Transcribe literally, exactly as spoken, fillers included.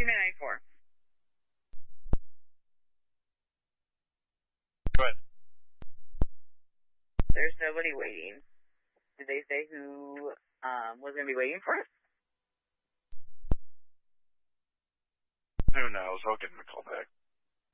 Sixty-nine ninety-four. Go ahead. There's nobody waiting. Did they say who um, was going to be waiting for us? Who knows? I'll give him a call back.